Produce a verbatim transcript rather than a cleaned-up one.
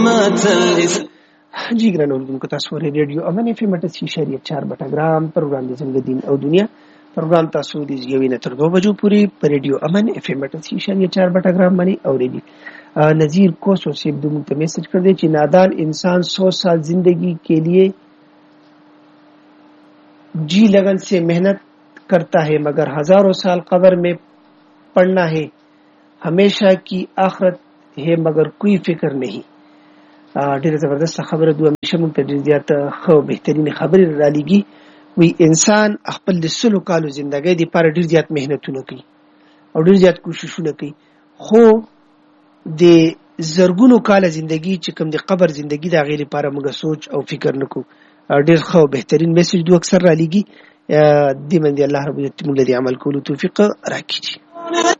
جی ګرانو اوریدونکو، تاسو ورې ریډیو امن اف ام اټه شریعه چار بټګرام پروګرام د څنګه دین او دنیا پروګرام تاسو د یوې نه تر دوه بجو پورې په ریډیو امن اف ام اټه شریعه چار بټګرام باندې اوریدي. نذیر کوسو سے دو منٹ میسج کر دے کہ نادان انسان سو سال زندگی کے لیے جی लगन से मेहनत करता है मगर हजारों साल कब्र में पड़ना है, हमेशा की आखरत है मगर कोई फिक्र नहीं. ډیره زبردست خبره دوه همیشه مونږ ته ډیر زیات خو بهترین خبره را لګي. وی انسان خپل د سلو کالو ژوندۍ د لپاره ډیر زیات مهنتونه کوي او ډیر زیات کوششونه کوي, خو د زرګونو کال ژوندۍ چې کوم د قبر ژوندۍ د غیر لپاره موږ سوچ او فکر نکو. ډیر خو بهترین میسج دوه اکثر را لګي. د من دی الله رب دې موږ له عمل کولو توفیق راکړي.